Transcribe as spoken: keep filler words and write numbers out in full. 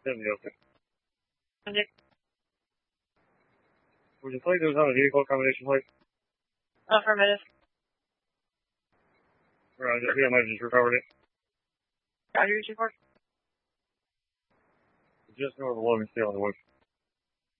in the open. Nick. Would you play those on a vehicle combination plate? Affirmative. Roger, yeah, I might have just recovered it. Roger, two four. Just north of Logan Steel on the wood.